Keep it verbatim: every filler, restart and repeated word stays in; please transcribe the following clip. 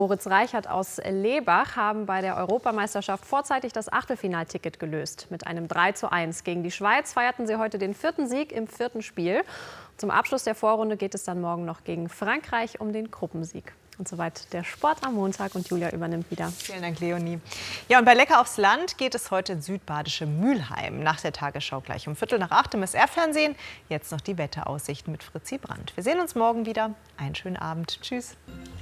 Moritz Reichert aus Lebach haben bei der Europameisterschaft vorzeitig das Achtelfinalticket gelöst. Mit einem drei zu eins gegen die Schweiz feierten sie heute den vierten Sieg im vierten Spiel. Zum Abschluss der Vorrunde geht es dann morgen noch gegen Frankreich um den Gruppensieg. Und soweit der Sport am Montag, und Julia übernimmt wieder. Vielen Dank, Leonie. Ja, und bei Lecker aufs Land geht es heute ins südbadische Mülheim. Nach der Tagesschau gleich um Viertel nach acht im S R-Fernsehen. Jetzt noch die Wetteraussichten mit Fritzi Brandt. Wir sehen uns morgen wieder. Einen schönen Abend. Tschüss.